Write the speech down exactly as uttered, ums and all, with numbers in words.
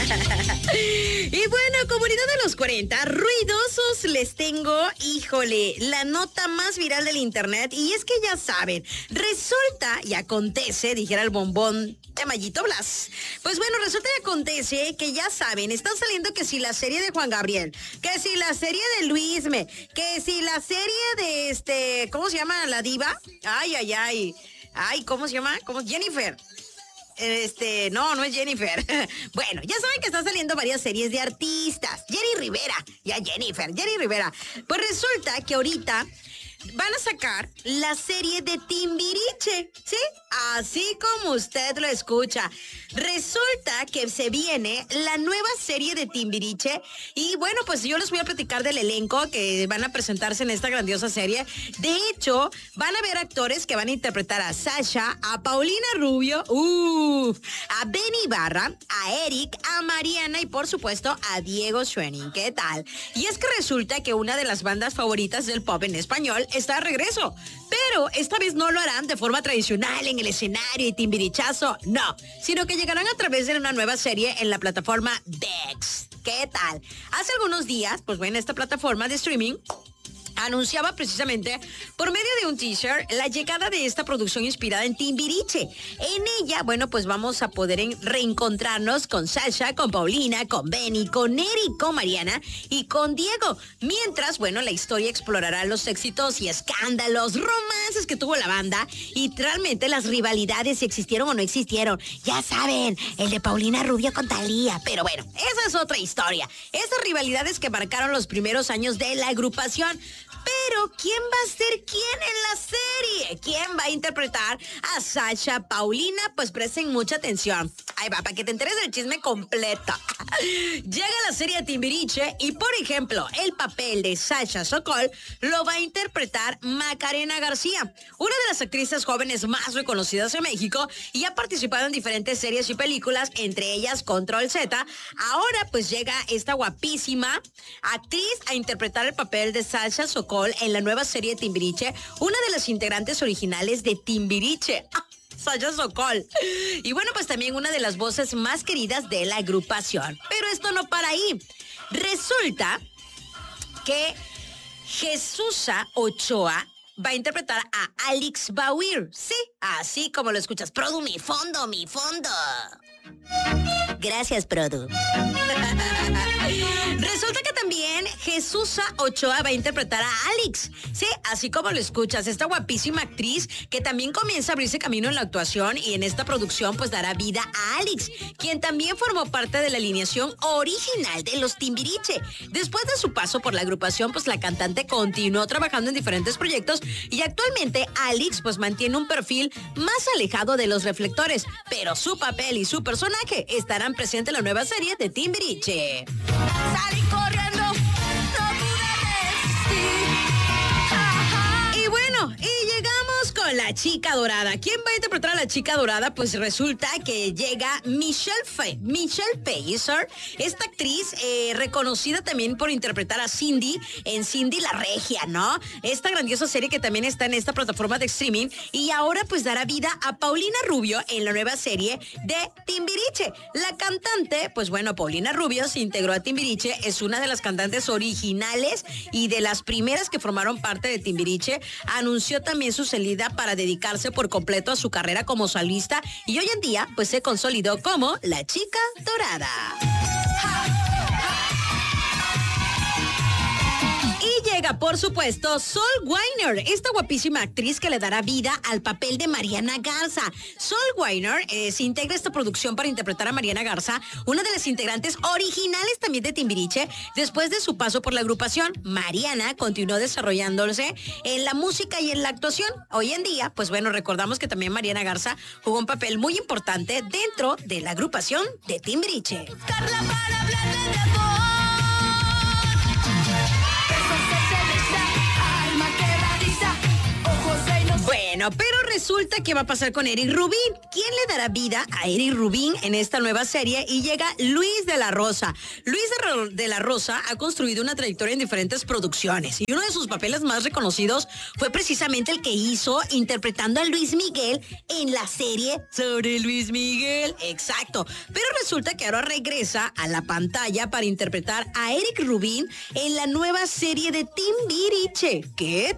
Y bueno, comunidad de los cuarenta, ruidosos les tengo, híjole, la nota más viral del internet. Y es que ya saben, resulta y acontece, dijera el bombón de Mayito Blas. Pues bueno, resulta y acontece que ya saben, están saliendo que si la serie de Juan Gabriel, que si la serie de Luisme, que si la serie de este, ¿cómo se llama la diva? Ay, ay, ay, ay, ¿cómo se llama? ¿Cómo? Jennifer. Este, no, no es Jennifer. Bueno, ya saben que están saliendo varias series de artistas. Jenny Rivera, ya Jennifer, Jenny Rivera. Pues resulta que ahorita van a sacar la serie de Timbiriche, ¿sí? Así como usted lo escucha. Resulta que se viene la nueva serie de Timbiriche y bueno, pues yo les voy a platicar del elenco que van a presentarse en esta grandiosa serie. De hecho, van a haber actores que van a interpretar a Sasha, a Paulina Rubio, uh, a Benny Barra, a Eric, a Mariana y por supuesto a Diego Schwenning. ¿Qué tal? Y es que resulta que una de las bandas favoritas del pop en español está de regreso, pero esta vez no lo harán de forma tradicional en el escenario y timbirichazo, no, sino que llegarán a través de una nueva serie en la plataforma ViX. ¿Qué tal? Hace algunos días, pues bueno, esta plataforma de streaming anunciaba precisamente por medio de un teaser la llegada de esta producción inspirada en Timbiriche. En ella, bueno, pues vamos a poder en- reencontrarnos con Sasha, con Paulina, con Benny, con Eric, con Mariana y con Diego. Mientras, bueno, la historia explorará los éxitos y escándalos, romances que tuvo la banda y realmente las rivalidades, si existieron o no existieron. Ya saben, el de Paulina Rubio con Thalía. Pero bueno, esa es otra historia. Esas rivalidades que marcaron los primeros años de la agrupación. Pero, ¿quién va a ser quién en la serie? ¿Quién va a interpretar a Sasha, Paulina? Pues presten mucha atención. Ahí va, para que te enteres del chisme completo. Llega la serie de Timbiriche y, por ejemplo, el papel de Sasha Sokol lo va a interpretar Macarena García, una de las actrices jóvenes más reconocidas en México y ha participado en diferentes series y películas, entre ellas Control Z. Ahora, pues llega esta guapísima actriz a interpretar el papel de Sasha Sokol en la nueva serie de Timbiriche, una de las integrantes originales de Timbiriche. ¡Ah! Sasha Sokol. Y bueno, pues también una de las voces más queridas de la agrupación. Pero esto no para ahí. Resulta que Jesusa Ochoa va a interpretar a Alex Bauer. Sí, así como lo escuchas. Produ, mi fondo, mi fondo. Gracias, Produ. Resulta que también Jesusa Ochoa va a interpretar a Alex. Sí, así como lo escuchas, esta guapísima actriz que también comienza a abrirse camino en la actuación y en esta producción pues dará vida a Alex, quien también formó parte de la alineación original de los Timbiriche. Después de su paso por la agrupación, pues la cantante continuó trabajando en diferentes proyectos y actualmente Alex pues mantiene un perfil más alejado de los reflectores, pero su papel y su personaje estarán presentes en la nueva serie de Timbiriche. Salí corriendo, no pude resistir. Ja, ja. Y bueno, y llegamos con la chica dorada. ¿Quién va a interpretar a la chica dorada? Pues resulta que llega Michelle Fe Michelle Pfeiffer, esta actriz eh, reconocida también por interpretar a Cindy en Cindy la Regia, ¿no? Esta grandiosa serie que también está en esta plataforma de streaming y ahora pues dará vida a Paulina Rubio en la nueva serie de Timbiriche. La cantante, pues bueno, Paulina Rubio se integró a Timbiriche, es una de las cantantes originales y de las primeras que formaron parte de Timbiriche. Anunció también su salida para dedicarse por completo a su carrera como solista y hoy en día pues se consolidó como la chica dorada. Y llega, por supuesto, Sol Weiner, esta guapísima actriz que le dará vida al papel de Mariana Garza. Sol Weiner eh, se integra a esta producción para interpretar a Mariana Garza, una de las integrantes originales también de Timbiriche. Después de su paso por la agrupación, Mariana continuó desarrollándose en la música y en la actuación. Hoy en día, pues bueno, recordamos que también Mariana Garza jugó un papel muy importante dentro de la agrupación de Timbiriche. Buscarla para hablarle de amor. Besos de cerveza, alma quebradiza, ojos de inocencia. Bueno, Bueno, pero resulta que va a pasar con Eric Rubín. ¿Quién le dará vida a Eric Rubín en esta nueva serie? Y llega Luis de la Rosa. Luis de la Rosa ha construido una trayectoria en diferentes producciones y uno de sus papeles más reconocidos fue precisamente el que hizo interpretando a Luis Miguel en la serie sobre Luis Miguel. Exacto. Pero resulta que ahora regresa a la pantalla para interpretar a Eric Rubín en la nueva serie de Timbiriche. ¿Qué